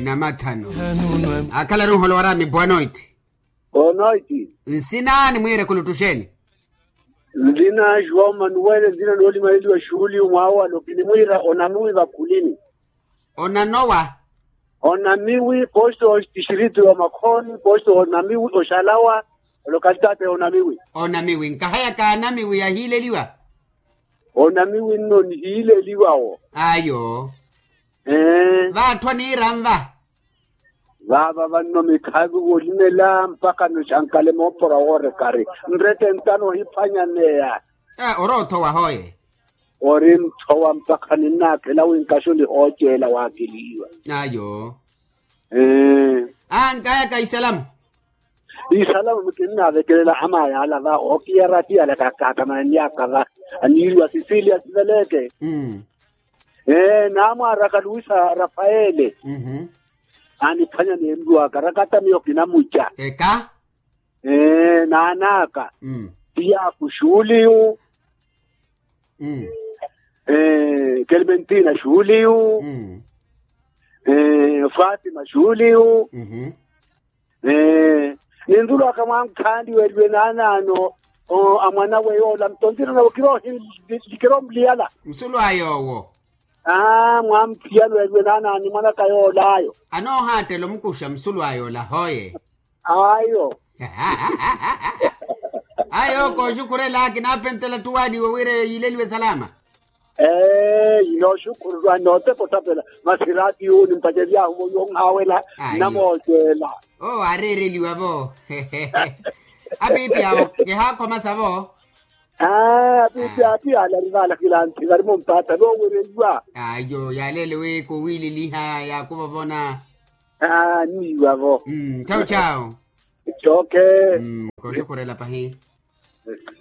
na matano akala ruho lwara mi bonoiti Bonoiti nsina ni mwire kulutusheni ndina Joao Manuel ndina noli maili wa shughuli umwawa lokini mwira onamiwi bakulini onanowa onamiwi posto tishiriti wa makoni posto onamiwi oshalawa lokalitate onamiwi nkahaya kanamiwi ya hile liwa onamiwi nno ni hile liwao ayo vatwa ni ramva baba vanno mikhagu wolimela mpaka no chankale mopora wore kare ndrete ntano hipanya neya oroto wa hoye ori mthowa mpaka ninake la winkasholi hotela wakiliwa ayo nkaya ka isalamu isalamu mkinna vekelela amaya ala va okierati ala kakaka maniaka va anirwa Sicilia siveleke nama rakaluisa Rafaele ani phanya nemdu akarakata miyokina mucha eka nanaka pia kushuliu Clementina shuliu Fatima shuliu nindulu akamwankhandi wedwe nanano amwana weyola mtondira na kiro mliala msulu ayowo mwamphiyalo wedwe nanani mwana kayolayo ano hate lo mkusha msulu ayola hoye ayo ko shukure laki na pentela tuwadi wire ileliwe salama ino shukuru rwa note potapela masirati uni mpajelia humo yongawela namotela arere liwabo apipi awo kehako masavo apipi ala rivala kilanti garimo mpata no wirejwa ayo yalele we ko wili liha ya kubavona ni wavo chao chao choke ko shukure la pahi